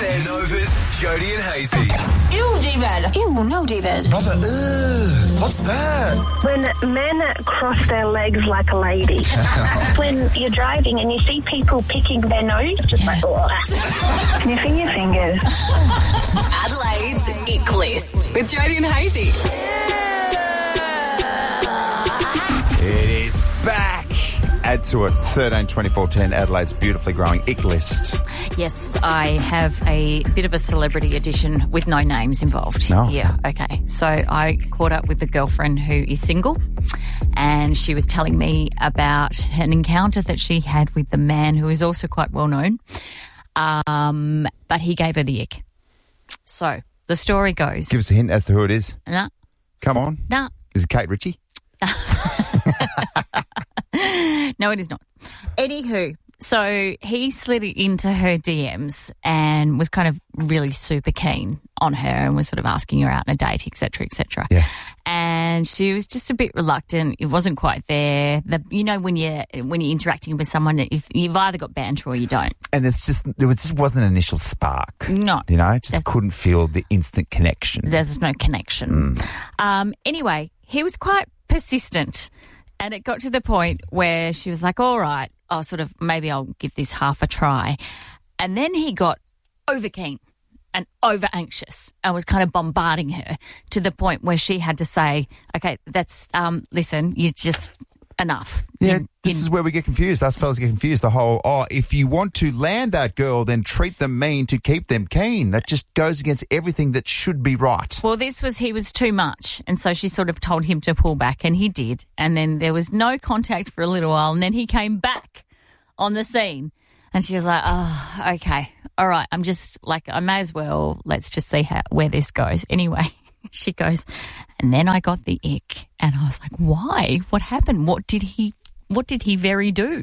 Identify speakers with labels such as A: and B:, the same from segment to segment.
A: 10. Nova's Jody and Hazy.
B: Ew, David. Ew, no, David.
C: Brother, what's that?
D: When men cross their legs like a lady. When you're driving and you see people picking their nose, just like, sniffing your fingers.
B: Adelaide's Ick List with Jody and Hazy.
E: It is back. Add to it 13-24-10, Adelaide's beautifully growing Ick List.
F: Yes, I have a bit of a celebrity edition with no names involved.
E: No.
F: Yeah, okay. So I caught up with a girlfriend who is single, and she was telling me about an encounter that she had with the man who is also quite well known, but he gave her the ick. So the story goes...
E: Give us a hint as to who it is.
F: Nah.
E: Come on.
F: Nah.
E: Is it Kate Ritchie?
F: No, it is not. Anywho, so he slid into her DMs and was kind of really super keen on her and was sort of asking her out on a date, etc., etc.
E: Yeah.
F: And she was just a bit reluctant. It wasn't quite there. When you're interacting with someone, if you've either got banter or you don't.
E: And there just wasn't an initial spark.
F: No.
E: Just couldn't feel the instant connection.
F: There's no connection. Anyway, he was quite persistent. And it got to the point where she was like, all right, maybe I'll give this half a try. And then he got over keen and over anxious and was kind of bombarding her to the point where she had to say, okay, that's, listen, you just... enough.
E: Yeah, this is where we get confused. Us fellas get confused. The whole, if you want to land that girl, then treat them mean to keep them keen. That just goes against everything that should be right.
F: Well, he was too much. And so she sort of told him to pull back, and he did. And then there was no contact for a little while, and then he came back on the scene. And she was like, oh, okay, all right. I'm just like, I may as well, let's just see where this goes. Anyway. She goes, and then I got the ick, and I was like, why? What happened? What did he very do?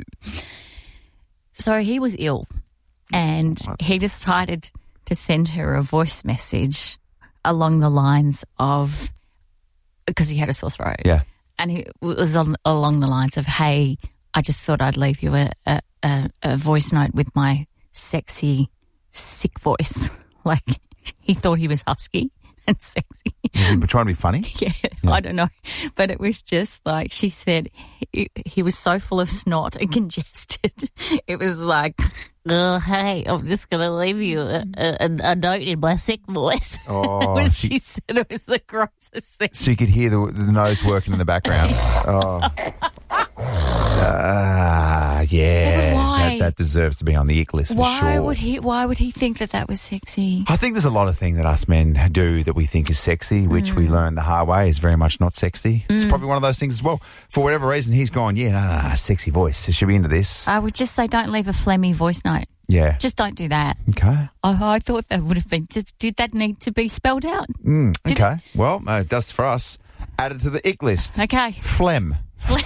F: So he was ill, and he decided to send her a voice message along the lines of, because he had a sore throat.
E: Yeah.
F: And it was along the lines of, hey, I just thought I'd leave you a voice note with my sexy, sick voice. Like, he thought he was husky and sexy.
E: Was he trying to be funny?
F: Yeah, I don't know. But it was just like, she said, he was so full of snot and congested. It was like, oh, hey, I'm just going to leave you a note in my sick voice.
E: Oh,
F: she said it was the grossest thing.
E: So you could hear the nose working in the background. Yeah.
F: But why?
E: That deserves to be on the ick list for sure.
F: Why would he think that was sexy?
E: I think there's a lot of things that us men do that we think is sexy, which we learn the hard way is very much not sexy. It's probably one of those things as well. For whatever reason, he's gone, no, sexy voice. Should be into this.
F: I would just say don't leave a phlegmy voice note.
E: Yeah.
F: Just don't do that.
E: Okay.
F: I thought that would have been... Did that need to be spelled out?
E: Okay. Well, it does for us. Added to the ick list.
F: Okay.
E: Phlegm.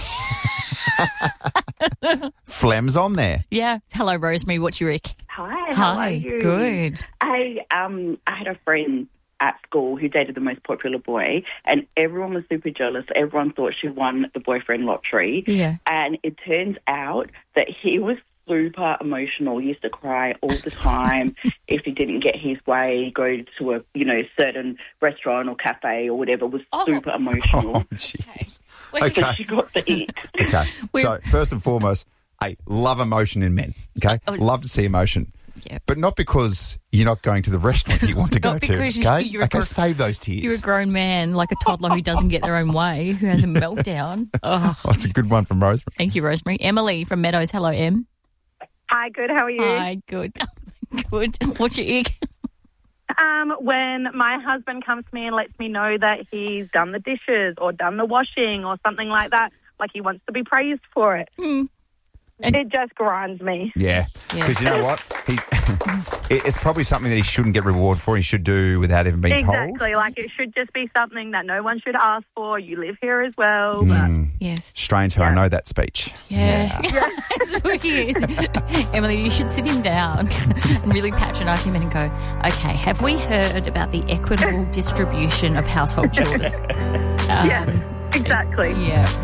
E: Phlegm's on there.
F: Yeah. Hello, Rosemary. What's your ick?
D: Hi, how are you?
F: Good.
G: I had a friend at school who dated the most popular boy, and everyone was super jealous. Everyone thought she won the boyfriend lottery.
F: Yeah.
G: And it turns out that he was super emotional. He used to cry all the time. If he didn't get his way, go to a certain restaurant or cafe or whatever, was super emotional.
E: Oh, jeez.
G: Okay. So she got the ick.
E: Okay. So, first and foremost, I love emotion in men, okay? Love to see emotion.
F: Yep.
E: But not because you're not going to the restaurant you want to go to, okay?
F: You're
E: save those tears.
F: You're a grown man, like a toddler who doesn't get their own way, who has a meltdown. Oh.
E: That's a good one from Rosemary.
F: Thank you, Rosemary. Emily from Meadows. Hello, Em.
D: Hi, good. How are you?
F: Hi, good. Good. What's your ick?
D: When my husband comes to me and lets me know that he's done the dishes or done the washing or something like that, like he wants to be praised for it. It just grinds me.
E: Yeah. Because you know what? It's probably something that he shouldn't get rewarded for. He should do without even being told.
D: Exactly. Like it should just be something that no one should ask for. You live here as well.
F: Yes.
E: Strange how I know that speech.
F: Yeah. It's weird. Emily, you should sit him down and really patronise him and go, okay, have we heard about the equitable distribution of household chores?
D: Yeah, exactly.
F: Yeah.